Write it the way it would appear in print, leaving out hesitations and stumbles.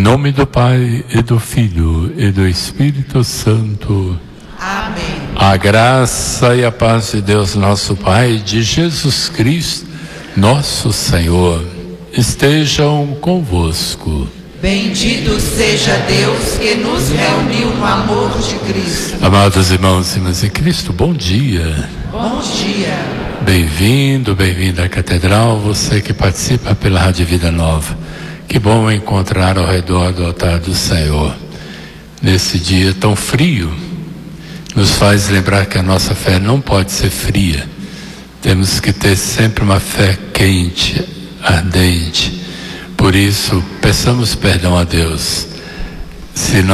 nome do Pai, e do Filho, e do Espírito Santo. Amém. A graça e a paz de Deus nosso Pai, de Jesus Cristo, nosso Senhor, estejam convosco. Bendito seja Deus que nos reuniu no amor de Cristo. Amados irmãos e irmãs em Cristo, bom dia. Bom dia. Bem-vindo, bem-vinda à Catedral, você que participa pela Rádio Vida Nova. Que bom encontrar ao redor do altar do Senhor. Nesse dia tão frio, nos faz lembrar que a nossa fé não pode ser fria. Temos que ter sempre uma fé quente, ardente. Por isso, peçamos perdão a Deus. Se não